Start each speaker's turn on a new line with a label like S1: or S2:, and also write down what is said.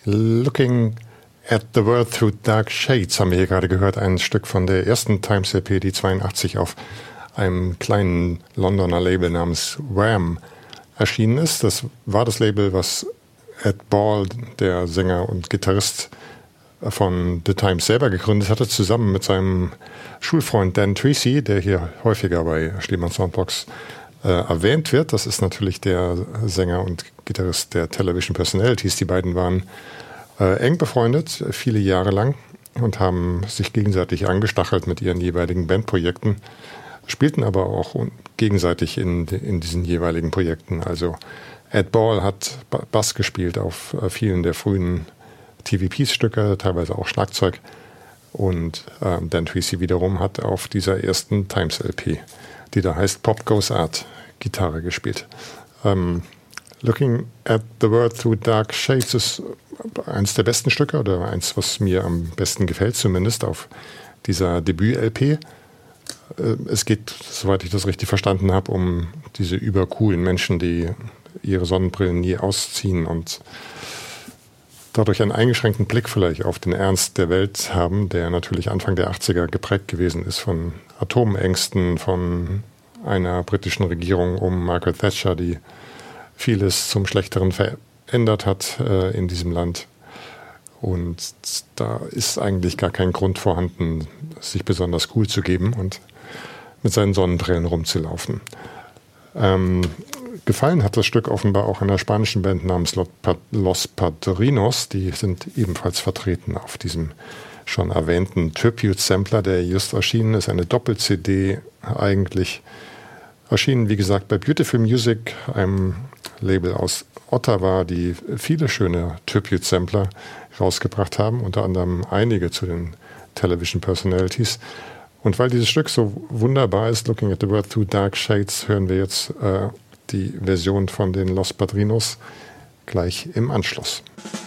S1: Looking at the World Through Dark Shades haben wir hier gerade gehört, ein Stück von der ersten Times LP, die 82 auf einem kleinen Londoner Label namens Wham erschienen ist. Das war das Label, was Ed Ball, der Sänger und Gitarrist von The Times, selber gegründet hatte, zusammen mit seinem Schulfreund Dan Treacy, der hier häufiger bei Schliemann Soundbox erwähnt wird. Das ist natürlich der Sänger und Gitarrist der Television Personalities. Die beiden waren eng befreundet, viele Jahre lang, und haben sich gegenseitig angestachelt mit ihren jeweiligen Bandprojekten, spielten aber auch gegenseitig in diesen jeweiligen Projekten. Also Ed Ball hat Bass gespielt auf vielen der frühen TVP-Stücke, teilweise auch Schlagzeug, und Dan Treacy wiederum hat auf dieser ersten Times-LP, die da heißt Pop Goes Art, Gitarre gespielt. Looking at the World Through Dark Shades ist eins der besten Stücke, oder eins, was mir am besten gefällt, zumindest auf dieser Debüt-LP. Es geht, soweit ich das richtig verstanden habe, um diese übercoolen Menschen, die ihre Sonnenbrillen nie ausziehen und dadurch einen eingeschränkten Blick vielleicht auf den Ernst der Welt haben, der natürlich Anfang der 80er geprägt gewesen ist von Atomängsten, von einer britischen Regierung um Margaret Thatcher, die vieles zum Schlechteren verändert hat in diesem Land. Und da ist eigentlich gar kein Grund vorhanden, sich besonders cool zu geben und mit seinen Sonnenbrillen rumzulaufen. Gefallen hat das Stück offenbar auch einer spanischen Band namens Los Padrinos. Die sind ebenfalls vertreten auf diesem schon erwähnten Tribute-Sampler, der just erschienen ist. Eine Doppel-CD eigentlich. Erschienen, wie gesagt, bei Beautiful Music, einem Label aus Ottawa, die viele schöne Tribute-Sampler rausgebracht haben, unter anderem einige zu den Television Personalities. Und weil dieses Stück so wunderbar ist, Looking at the World Through Dark Shades, hören wir jetzt die Version von den Los Padrinos gleich im Anschluss.